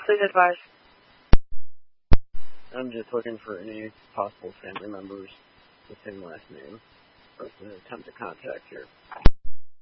Please advise. I'm just looking for any possible family members with the same last name for us to attempt to contact here.